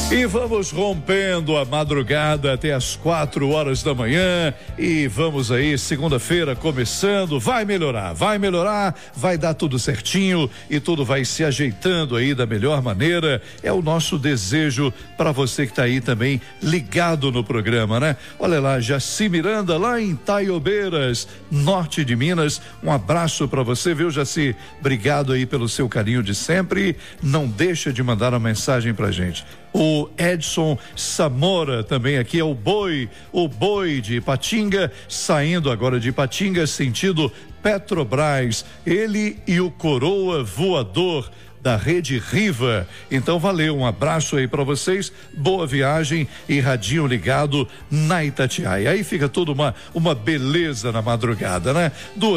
E vamos rompendo a madrugada até as 4 horas da manhã e vamos aí, segunda-feira começando, vai melhorar, vai dar tudo certinho e tudo vai se ajeitando aí da melhor maneira, é o nosso desejo para você que tá aí também ligado no programa, né? Olha lá, Jaci Miranda lá em Taiobeiras, norte de Minas, um abraço para você, viu, Jaci? Obrigado aí pelo seu carinho de sempre, não deixa de mandar uma mensagem pra gente. O Edson Samora também aqui é o boi de Ipatinga, saindo agora de Ipatinga, sentido Petrobras, ele e o Coroa Voador da Rede Riva. Então valeu, um abraço aí para vocês, boa viagem e radinho ligado na Itatiaia. Aí fica tudo uma beleza na madrugada, né?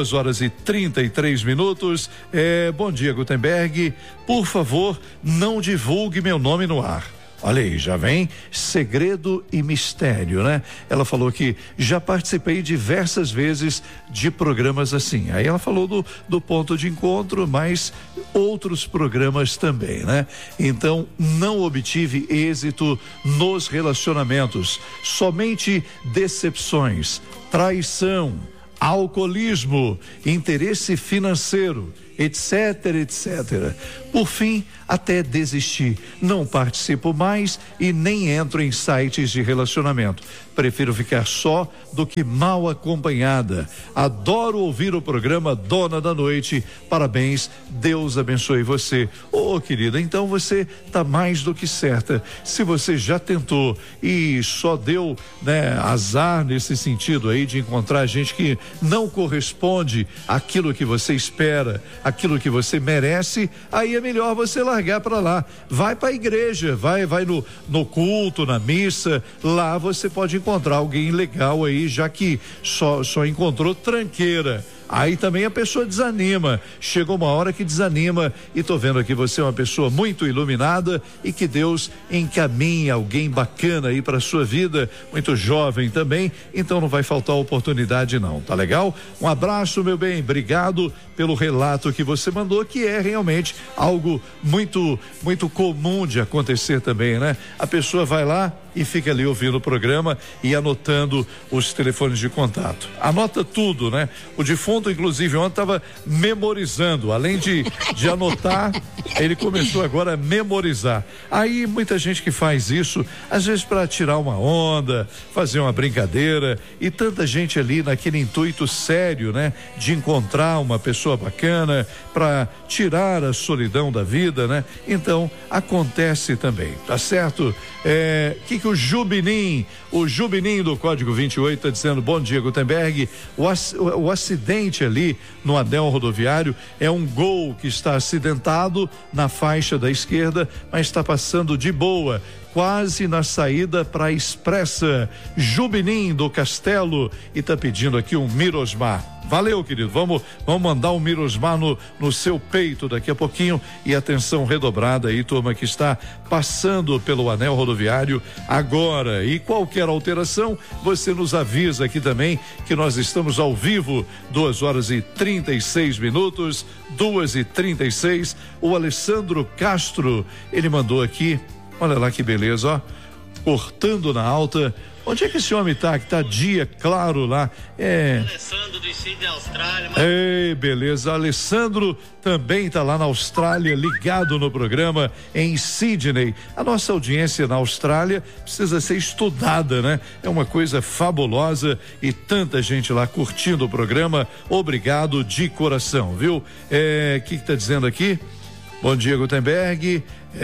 2h33. Bom dia, Gutenberg, por favor, não divulgue meu nome no ar. Olha aí, já vem segredo e mistério, né? Ela falou que já participei diversas vezes de programas assim. Aí ela falou do ponto de encontro, mas outros programas também, né? Então, não obtive êxito nos relacionamentos, somente decepções, traição, alcoolismo, interesse financeiro, etc. Por fim, até desisti. Não participo mais e nem entro em sites de relacionamento. Prefiro ficar só do que mal acompanhada. Adoro ouvir o programa Dona da Noite. Parabéns, Deus abençoe você. Ô, querida, então você tá mais do que certa. Se você já tentou e só deu, né, azar nesse sentido aí de encontrar gente que não corresponde àquilo que você espera, aquilo que você merece, aí é melhor você largar para lá. Vai para a igreja, vai no culto, na missa, lá você pode encontrar alguém legal aí, já que só encontrou tranqueira. Aí também a pessoa desanima, chegou uma hora que desanima e tô vendo aqui você é uma pessoa muito iluminada e que Deus encaminhe alguém bacana aí para sua vida, muito jovem também, então não vai faltar oportunidade não, tá legal? Um abraço, meu bem, obrigado pelo relato que você mandou, que é realmente algo muito comum de acontecer também, né? A pessoa vai lá e fica ali ouvindo o programa e anotando os telefones de contato. Anota tudo, né? O defunto, inclusive, ontem estava memorizando, além de anotar, ele começou agora a memorizar. Aí muita gente que faz isso, às vezes para tirar uma onda, fazer uma brincadeira, e tanta gente ali naquele intuito sério, né? De encontrar uma pessoa bacana, para tirar a solidão da vida, né? Então, acontece também, tá certo? Que o Jubinim do Código 28 está dizendo: bom dia, Gutenberg, o acidente ali no anel rodoviário é um Gol que está acidentado na faixa da esquerda, mas está passando de boa, quase na saída para a Expressa. Jubinim do Castelo, e está pedindo aqui um Mirosmar. Valeu, querido, vamos mandar um Mirosmar no seu peito daqui a pouquinho, e atenção redobrada aí, turma que está passando pelo anel rodoviário agora, e qualquer alteração, você nos avisa aqui também que nós estamos ao vivo, 2h36, 2h36. O Alessandro Castro, ele mandou aqui, olha lá que beleza, ó, cortando na alta. Onde é que esse homem tá? Que tá dia claro lá. Alessandro do Sydney, Austrália. Ei, beleza. Alessandro também tá lá na Austrália, ligado no programa em Sydney. A nossa audiência na Austrália precisa ser estudada, né? É uma coisa fabulosa e tanta gente lá curtindo o programa. Obrigado de coração, viu? Que tá dizendo aqui? Bom dia, Gutenberg.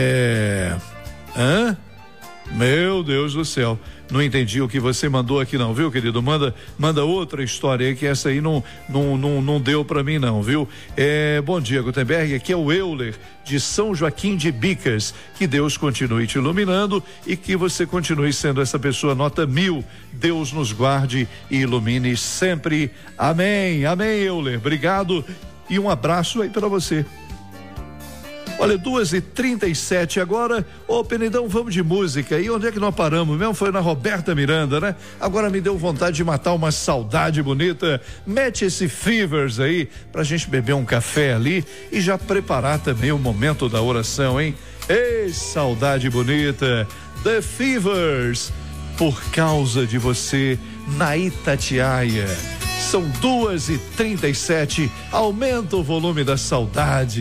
Meu Deus do céu, não entendi o que você mandou aqui não, viu, querido? Manda outra história aí, que essa aí não deu pra mim não, viu? Bom dia, Gutenberg, aqui é o Euler de São Joaquim de Bicas. Que Deus continue te iluminando e que você continue sendo essa pessoa nota 1000. Deus nos guarde e ilumine sempre. Amém, Euler, obrigado e um abraço aí pra você. Olha, 2h37 agora. Ô, Penedão, vamos de música. E onde é que nós paramos mesmo? Foi na Roberta Miranda, né? Agora me deu vontade de matar uma saudade bonita. Mete esse Fevers aí pra gente beber um café ali e já preparar também o momento da oração, hein? Ei, saudade bonita. The Fevers, por causa de você, na Itatiaia. São 2h37, aumenta o volume da saudade.